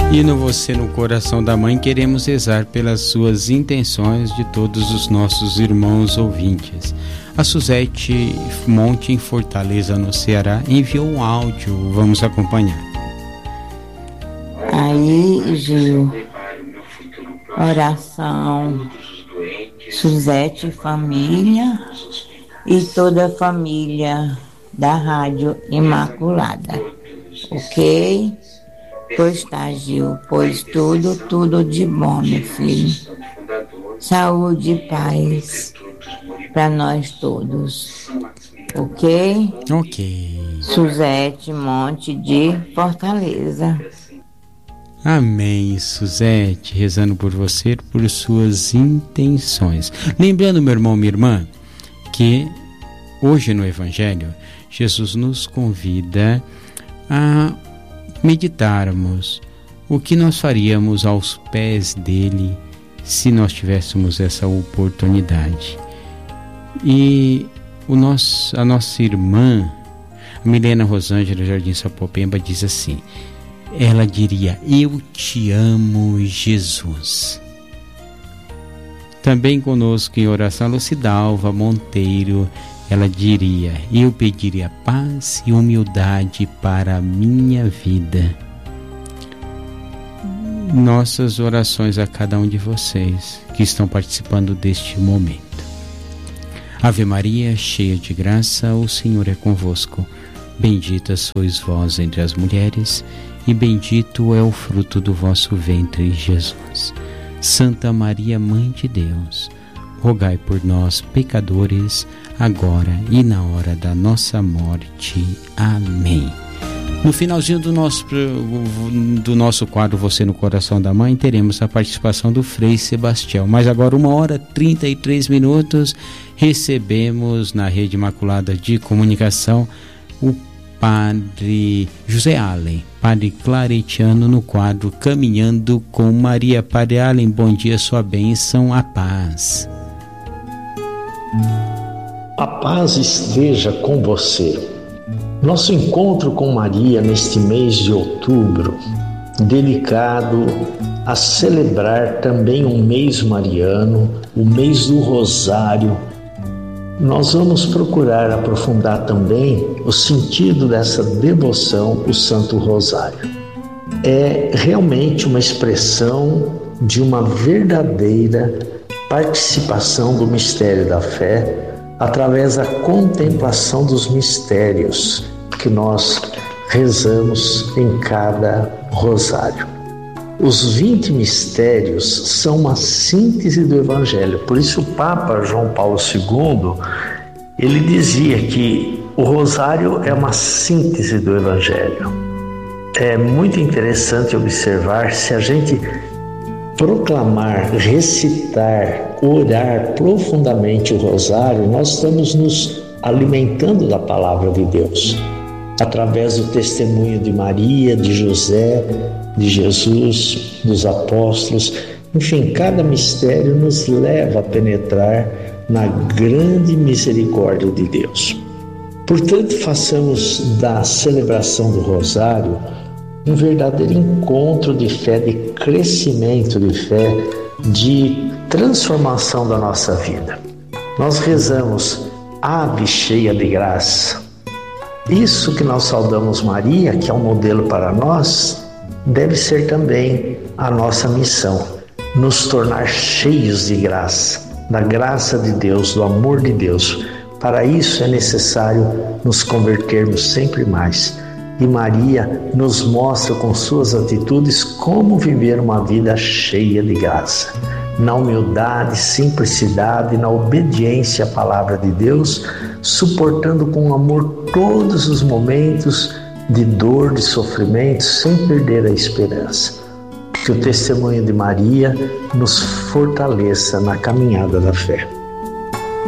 E no Você no Coração da Mãe queremos rezar pelas suas intenções de todos os nossos irmãos ouvintes. A Suzete Monte, em Fortaleza, no Ceará, enviou um áudio. Vamos acompanhar. Aí, Gil, oração, Suzete família e toda a família da Rádio Imaculada, ok? Pois tá, Gil, pois tudo de bom, meu filho. Saúde e paz para nós todos, ok? Ok. Suzete Monte de Fortaleza. Amém, Suzete, rezando por você, por suas intenções. Lembrando, meu irmão, minha irmã, que hoje no Evangelho, Jesus nos convida a meditarmos o que nós faríamos aos pés dele se nós tivéssemos essa oportunidade. E a nossa irmã, a Milena Rosângela Jardim Sapopemba, diz assim, ela diria, eu te amo, Jesus. Também conosco em oração, Lucidalva Monteiro, ela diria, eu pediria paz e humildade para a minha vida. Nossas orações a cada um de vocês que estão participando deste momento. Ave Maria, cheia de graça, o Senhor é convosco. Bendita sois vós entre as mulheres, e bendito é o fruto do vosso ventre, Jesus. Santa Maria, Mãe de Deus, rogai por nós, pecadores, agora e na hora da nossa morte. Amém. No finalzinho do nosso quadro Você no Coração da Mãe, teremos a participação do Frei Sebastião. Mas agora, 1h33, recebemos na Rede Imaculada de Comunicação o Padre José Allen, Padre Claretiano, no quadro Caminhando com Maria. Padre Allen, bom dia, sua bênção, a paz. A paz esteja com você. Nosso encontro com Maria neste mês de outubro, dedicado a celebrar também um mês mariano, o mês do Rosário, nós vamos procurar aprofundar também o sentido dessa devoção, o Santo Rosário. É realmente uma expressão de uma verdadeira participação do mistério da fé através da contemplação dos mistérios que nós rezamos em cada rosário. Os 20 mistérios são uma síntese do Evangelho. Por isso o Papa João Paulo II, ele dizia que o rosário é uma síntese do Evangelho. É muito interessante observar, se a gente proclamar, recitar, orar profundamente o rosário, nós estamos nos alimentando da palavra de Deus, através do testemunho de Maria, de José, de Jesus, dos apóstolos. Enfim, cada mistério nos leva a penetrar na grande misericórdia de Deus. Portanto, façamos da celebração do rosário um verdadeiro encontro de fé, de crescimento de fé, de transformação da nossa vida. Nós rezamos, Ave cheia de graça. Isso que nós saudamos Maria, que é um modelo para nós, deve ser também a nossa missão, nos tornar cheios de graça, da graça de Deus, do amor de Deus. Para isso é necessário nos convertermos sempre mais. E Maria nos mostra com suas atitudes como viver uma vida cheia de graça. Na humildade, simplicidade, na obediência à palavra de Deus, suportando com amor todos os momentos de dor, de sofrimento, sem perder a esperança. Que o testemunho de Maria nos fortaleça na caminhada da fé.